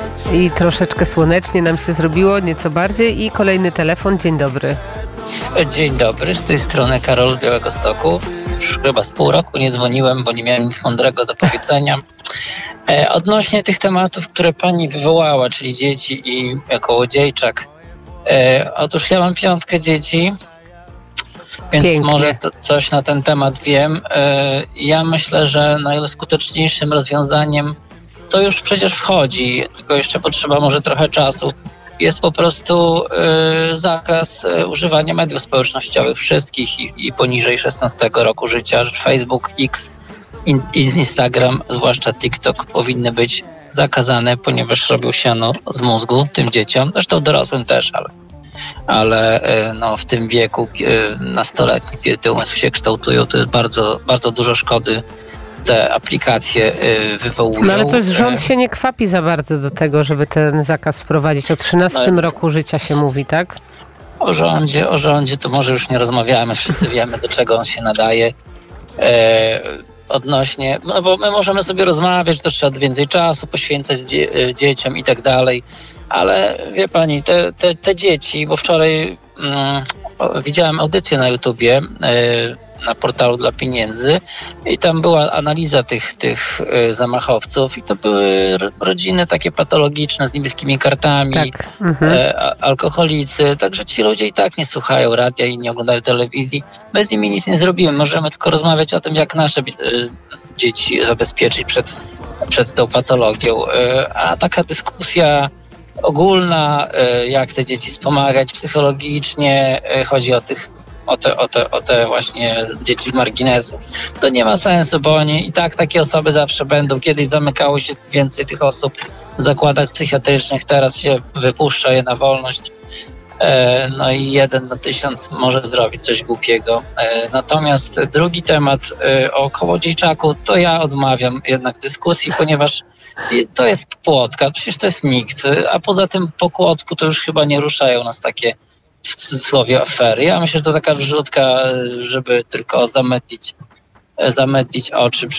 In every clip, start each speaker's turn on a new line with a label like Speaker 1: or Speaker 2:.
Speaker 1: I troszeczkę słonecznie nam się zrobiło, nieco bardziej. I kolejny telefon. Dzień dobry.
Speaker 2: Dzień dobry, z tej strony Karol z Białegostoku. Już chyba z pół roku nie dzwoniłem, bo nie miałem nic mądrego do powiedzenia. Odnośnie tych tematów, które pani wywołała, czyli dzieci i kołodziejczak. Otóż ja mam 5 dzieci, więc
Speaker 1: Pięknie.
Speaker 2: może to coś na ten temat wiem. Ja myślę, że najskuteczniejszym rozwiązaniem to już przecież wchodzi, tylko jeszcze potrzeba może trochę czasu. Jest po prostu zakaz używania mediów społecznościowych wszystkich i poniżej 16 roku życia. Facebook, X i Instagram, zwłaszcza TikTok, powinny być zakazane, ponieważ robią siano z mózgu tym dzieciom, zresztą dorosłym też, ale no, w tym wieku nastoletnim, kiedy te umysły się kształtują, to jest bardzo, bardzo dużo szkody te aplikacje wywołują.
Speaker 1: No ale coś rząd się nie kwapi za bardzo do tego, żeby ten zakaz wprowadzić. O 13 roku życia się mówi, tak?
Speaker 2: O rządzie to może już nie rozmawiamy, wszyscy wiemy, do czego on się nadaje. Odnośnie, no bo my możemy sobie rozmawiać, to trzeba więcej czasu poświęcać dzieciom i tak dalej, ale wie pani, te dzieci, bo wczoraj widziałem audycję na YouTubie, na portalu dla pieniędzy i tam była analiza tych zamachowców i to były rodziny takie patologiczne z niebieskimi kartami, tak. Alkoholicy, także ci ludzie i tak nie słuchają radia i nie oglądają telewizji. My z nimi nic nie zrobimy, możemy tylko rozmawiać o tym, jak nasze dzieci zabezpieczyć przed tą patologią, a taka dyskusja ogólna, jak te dzieci wspomagać psychologicznie, chodzi o te właśnie dzieci z marginesu. To nie ma sensu, bo oni i tak takie osoby zawsze będą. Kiedyś zamykało się więcej tych osób w zakładach psychiatrycznych, teraz się wypuszcza je na wolność. No i 1 na 1000 może zrobić coś głupiego. Natomiast drugi temat o kołodziejczaku, to ja odmawiam jednak dyskusji, ponieważ to jest płotka, przecież to jest nikt, a poza tym po kłodzku to już chyba nie ruszają nas takie w cudzysłowie afery. Ja myślę, że to taka wrzutka, żeby tylko zamydlić oczy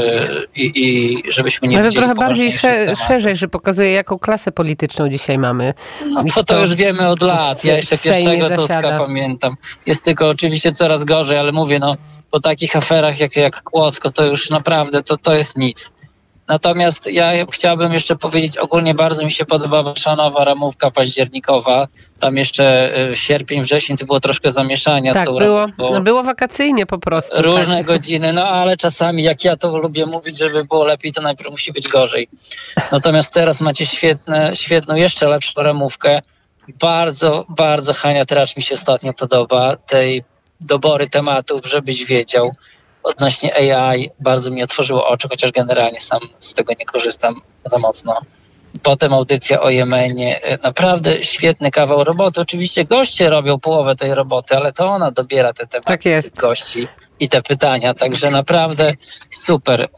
Speaker 2: i żebyśmy nie
Speaker 1: może
Speaker 2: widzieli
Speaker 1: trochę bardziej szerzej, że pokazuje, jaką klasę polityczną dzisiaj mamy.
Speaker 2: No to już wiemy od lat. Ja jeszcze pierwszego Tuska pamiętam. Jest tylko oczywiście coraz gorzej, ale mówię, no po takich aferach jak Kłodzko, to już naprawdę to jest nic. Natomiast ja chciałbym jeszcze powiedzieć, ogólnie bardzo mi się podoba wasza nowa ramówka październikowa. Tam jeszcze sierpień, wrzesień to było troszkę zamieszania z tą ramówką.
Speaker 1: Było wakacyjnie po prostu.
Speaker 2: Różne godziny, no ale czasami, jak ja to lubię mówić, żeby było lepiej, to najpierw musi być gorzej. Natomiast teraz macie świetną, jeszcze lepszą ramówkę. Bardzo, bardzo Hania Tracz mi się ostatnio podoba. Tej dobory tematów, żebyś wiedział. Odnośnie AI bardzo mi otworzyło oczy, chociaż generalnie sam z tego nie korzystam za mocno. Potem audycja o Jemenie. Naprawdę świetny kawał roboty. Oczywiście goście robią połowę tej roboty, ale to ona dobiera te tematy tych gości i te pytania. Także naprawdę super.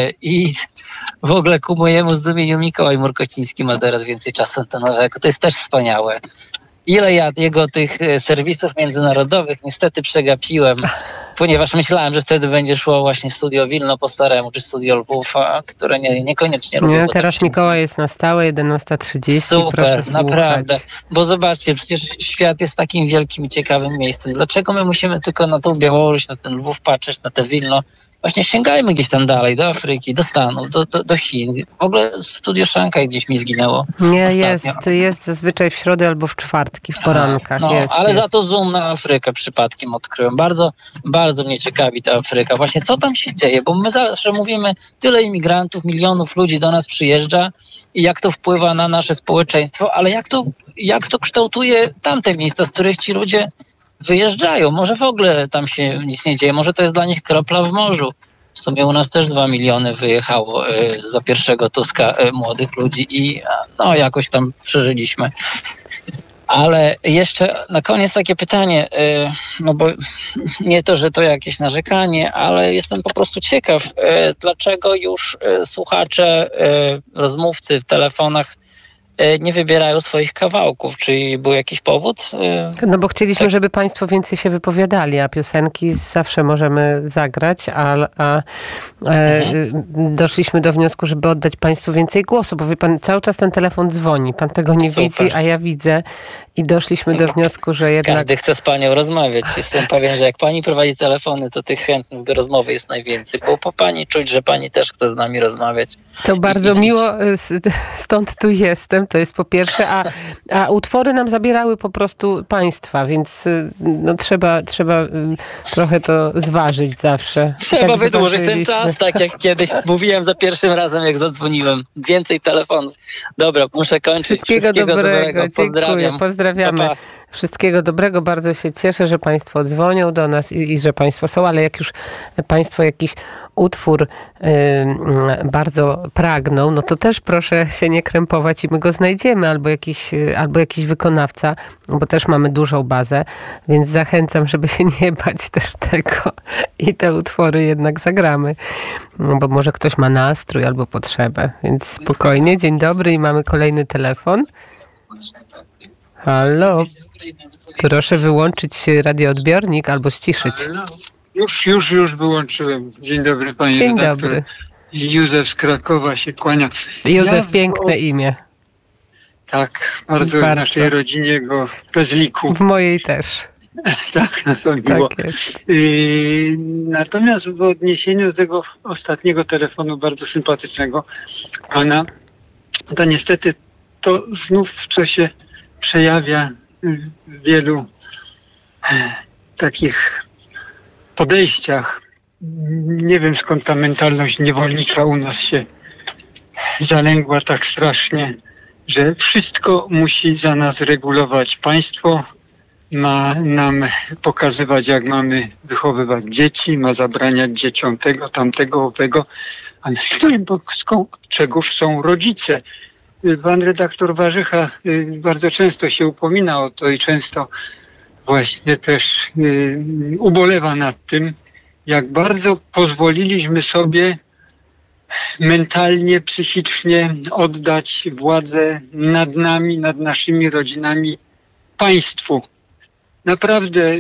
Speaker 2: I w ogóle ku mojemu zdumieniu Mikołaj Murkociński ma teraz więcej czasu antenowego. To jest też wspaniałe. Ile ja jego tych serwisów międzynarodowych niestety przegapiłem, ponieważ myślałem, że wtedy będzie szło właśnie Studio Wilno po staremu, czy Studio Lwów, które niekoniecznie lubię.
Speaker 1: Teraz Mikołaj jest na stałe, 11:30.
Speaker 2: Super, naprawdę. Bo zobaczcie, przecież świat jest takim wielkim i ciekawym miejscem. Dlaczego my musimy tylko na tą Białoruś, na ten Lwów patrzeć, na te Wilno? Właśnie sięgajmy gdzieś tam dalej, do Afryki, do Stanów, do Chin. W ogóle Studio Szanghaj gdzieś mi zginęło.
Speaker 1: Nie, jest zazwyczaj w środę albo w czwartki, w porankach.
Speaker 2: Ale za to Zoom na Afrykę przypadkiem odkryłem. Bardzo, bardzo mnie ciekawi ta Afryka. Właśnie co tam się dzieje, bo my zawsze mówimy, tyle imigrantów, milionów ludzi do nas przyjeżdża i jak to wpływa na nasze społeczeństwo, ale jak to kształtuje tamte miejsca, z których ci ludzie wyjeżdżają. Może w ogóle tam się nic nie dzieje. Może to jest dla nich kropla w morzu. W sumie u nas też 2 miliony wyjechało za pierwszego Tuska młodych ludzi i no jakoś tam przeżyliśmy. Ale jeszcze na koniec takie pytanie, no bo nie to, że to jakieś narzekanie, ale jestem po prostu ciekaw, dlaczego już słuchacze, rozmówcy w telefonach nie wybierają swoich kawałków. Czy był jakiś powód?
Speaker 1: No bo chcieliśmy, żeby państwo więcej się wypowiadali, a piosenki zawsze możemy zagrać, a doszliśmy do wniosku, żeby oddać państwu więcej głosu, bo wie pan, cały czas ten telefon dzwoni. Pan tego nie widzi, a ja widzę i doszliśmy do wniosku, że jednak...
Speaker 2: Każdy chce z panią rozmawiać. Jestem pewien, że jak pani prowadzi telefony, to tych chętnych do rozmowy jest najwięcej, bo po pani czuć, że pani też chce z nami rozmawiać.
Speaker 1: To bardzo miło, stąd tu jestem, to jest po pierwsze, a utwory nam zabierały po prostu państwa, więc no, trzeba trochę to zważyć zawsze.
Speaker 2: Trzeba
Speaker 1: tak
Speaker 2: wydłużyć ten czas, tak jak kiedyś mówiłem za pierwszym razem, jak zadzwoniłem. Więcej telefonów. Dobra, muszę kończyć.
Speaker 1: Wszystkiego dobrego.
Speaker 2: Pozdrawiam.
Speaker 1: Pozdrawiamy.
Speaker 2: Pa, pa.
Speaker 1: Wszystkiego dobrego. Bardzo się cieszę, że państwo dzwonią do nas i że państwo są, ale jak już państwo jakiś utwór bardzo pragną, no to też proszę się nie krępować i my go znajdziemy, albo jakiś wykonawca, bo też mamy dużą bazę, więc zachęcam, żeby się nie bać też tego i te utwory jednak zagramy, bo może ktoś ma nastrój albo potrzebę, więc spokojnie. Dzień dobry i mamy kolejny telefon. Halo, proszę wyłączyć radioodbiornik albo ściszyć.
Speaker 3: Już wyłączyłem. Dzień dobry, panie
Speaker 1: Dzień
Speaker 3: redaktor.
Speaker 1: dobry.
Speaker 3: Józef z Krakowa się kłania.
Speaker 1: Józef, piękne imię.
Speaker 3: Tak, bardzo w naszej rodzinie go rozliku.
Speaker 1: W mojej też.
Speaker 3: Tak, no to miło.
Speaker 1: Tak jest.
Speaker 3: Natomiast w odniesieniu do tego ostatniego telefonu, bardzo sympatycznego pana, to niestety to znów co się przejawia w wielu takich podejściach. Nie wiem, skąd ta mentalność niewolnicza u nas się zalęgła tak strasznie, że wszystko musi za nas regulować państwo, ma nam pokazywać, jak mamy wychowywać dzieci, ma zabraniać dzieciom tego, tamtego, owego, a na którym czegoż są rodzice. Pan redaktor Warzecha bardzo często się upomina o to i często właśnie też ubolewa nad tym, jak bardzo pozwoliliśmy sobie mentalnie, psychicznie oddać władzę nad nami, nad naszymi rodzinami państwu. Naprawdę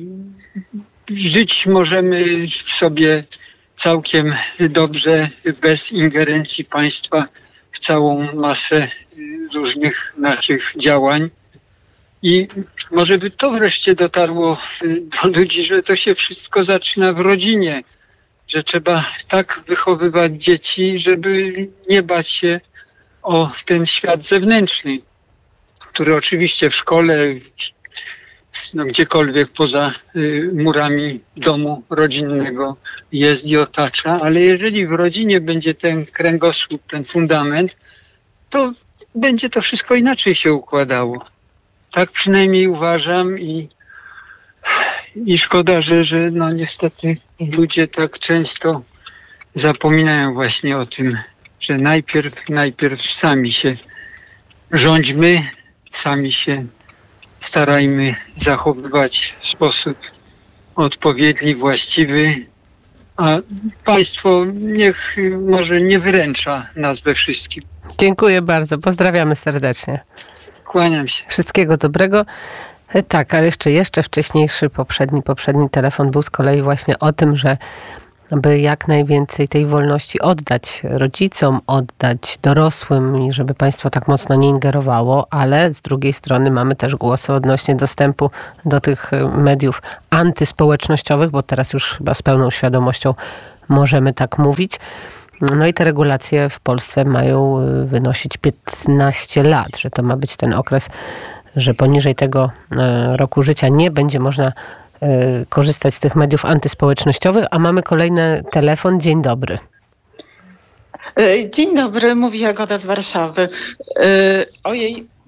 Speaker 3: żyć możemy sobie całkiem dobrze, bez ingerencji państwa w całą masę różnych naszych działań. I może by to wreszcie dotarło do ludzi, że to się wszystko zaczyna w rodzinie, że trzeba tak wychowywać dzieci, żeby nie bać się o ten świat zewnętrzny, który oczywiście w szkole, no gdziekolwiek poza murami domu rodzinnego jest i otacza, ale jeżeli w rodzinie będzie ten kręgosłup, ten fundament, to będzie to wszystko inaczej się układało. Tak przynajmniej uważam i szkoda, że no niestety ludzie tak często zapominają właśnie o tym, że najpierw sami się rządźmy, sami się starajmy zachowywać w sposób odpowiedni, właściwy, a państwo niech może nie wyręcza nas we wszystkim.
Speaker 1: Dziękuję bardzo. Pozdrawiamy serdecznie.
Speaker 3: Kłaniam się.
Speaker 1: Wszystkiego dobrego. Tak, ale jeszcze wcześniejszy, poprzedni telefon był z kolei właśnie o tym, że aby jak najwięcej tej wolności oddać rodzicom, oddać dorosłym i żeby państwo tak mocno nie ingerowało, ale z drugiej strony mamy też głosy odnośnie dostępu do tych mediów antyspołecznościowych, bo teraz już chyba z pełną świadomością możemy tak mówić. No i te regulacje w Polsce mają wynosić 15 lat, że to ma być ten okres, że poniżej tego roku życia nie będzie można korzystać z tych mediów antyspołecznościowych, a mamy kolejny telefon. Dzień dobry.
Speaker 4: Dzień dobry, mówi Jagoda z Warszawy. Ojej,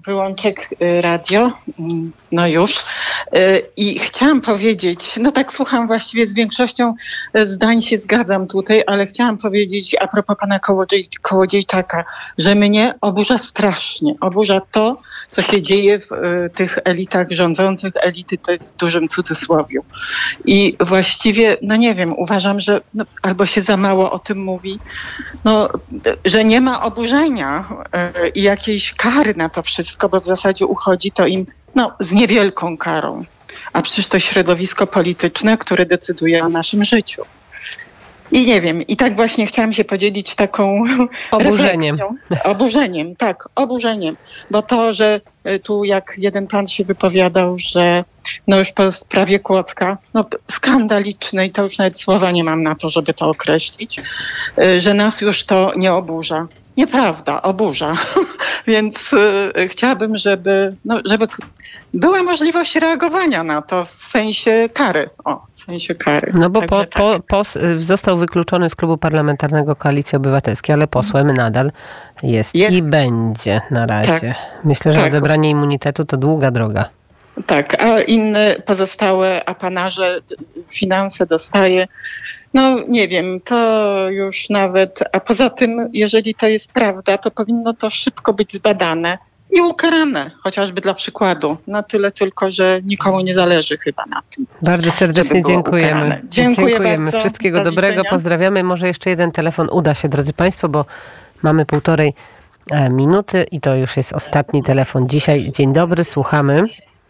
Speaker 4: wyłączek radio, no już. I chciałam powiedzieć, no tak słucham właściwie z większością zdań się zgadzam tutaj, ale chciałam powiedzieć a propos pana Kołodziejczaka, że mnie oburza strasznie. Oburza to, co się dzieje w tych elitach rządzących. Elity to jest w dużym cudzysłowiu. I właściwie, no nie wiem, uważam, że albo się za mało o tym mówi, no, że nie ma oburzenia i jakiejś kary na to wszystko, bo w zasadzie uchodzi to im z niewielką karą. A przecież to środowisko polityczne, które decyduje o naszym życiu. I nie wiem, i tak właśnie chciałam się podzielić taką
Speaker 1: oburzeniem.
Speaker 4: Oburzeniem, tak, oburzeniem. Bo to, że tu jak jeden pan się wypowiadał, że już po sprawie Kłodzka, skandalicznej, to już nawet słowa nie mam na to, żeby to określić, że nas już to nie oburza. Nieprawda, oburza. Więc chciałabym, żeby była możliwość reagowania na to w sensie kary.
Speaker 1: No bo został wykluczony z klubu parlamentarnego Koalicji Obywatelskiej, ale posłem nadal jest i będzie na razie. Tak. Myślę, że odebranie immunitetu to długa droga.
Speaker 4: Tak, a inne pozostałe apanarze, finanse dostaje. Nie wiem, to już nawet, a poza tym, jeżeli to jest prawda, to powinno to szybko być zbadane i ukarane, chociażby dla przykładu. Na tyle tylko, że nikomu nie zależy chyba na tym.
Speaker 1: Bardzo serdecznie dziękujemy.
Speaker 4: Dziękujemy.
Speaker 1: Wszystkiego dobrego, widzenia. Pozdrawiamy. Może jeszcze jeden telefon uda się, drodzy Państwo, bo mamy 1,5 minuty i to już jest ostatni telefon dzisiaj. Dzień dobry, słuchamy.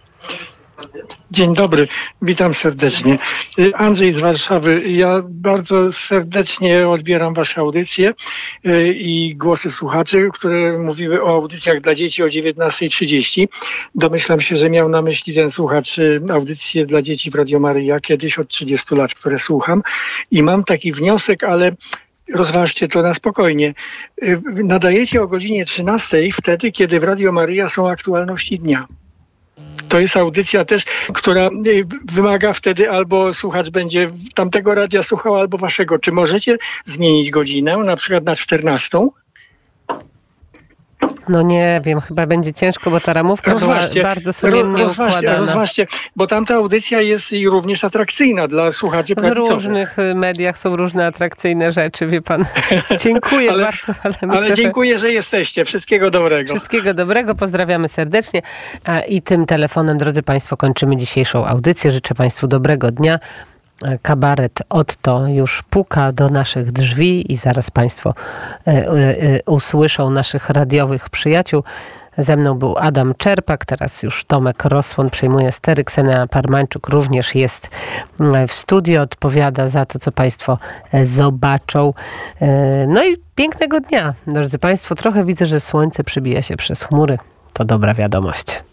Speaker 5: Dzień dobry, witam serdecznie. Andrzej z Warszawy. Ja bardzo serdecznie odbieram wasze audycje i głosy słuchaczy, które mówiły o audycjach dla dzieci o 19:30. Domyślam się, że miał na myśli ten słuchacz audycje dla dzieci w Radio Maryja, kiedyś od 30 lat, które słucham. I mam taki wniosek, ale rozważcie to na spokojnie. Nadajecie o godzinie 13:00 wtedy, kiedy w Radio Maryja są aktualności dnia. To jest audycja też, która wymaga wtedy albo słuchacz będzie tamtego radia słuchał, albo waszego. Czy możecie zmienić godzinę, na przykład na 14:00?
Speaker 1: No nie wiem, chyba będzie ciężko, bo ta ramówka była bardzo sumiennie układana.
Speaker 5: Rozważcie, bo tamta audycja jest również atrakcyjna dla słuchaczy prawicowych.
Speaker 1: W różnych mediach są różne atrakcyjne rzeczy, wie pan. Dziękuję bardzo.
Speaker 5: Ale dziękuję, że jesteście. Wszystkiego dobrego.
Speaker 1: Wszystkiego dobrego, pozdrawiamy serdecznie. I tym telefonem, drodzy Państwo, kończymy dzisiejszą audycję. Życzę Państwu dobrego dnia. Kabaret Otto już puka do naszych drzwi i zaraz Państwo usłyszą naszych radiowych przyjaciół. Ze mną był Adam Czerpak, teraz już Tomek Rosłon przejmuje stery. Ksenia Parmańczuk również jest w studio, odpowiada za to, co Państwo zobaczą. No i pięknego dnia, drodzy Państwo. Trochę widzę, że słońce przebija się przez chmury. To dobra wiadomość.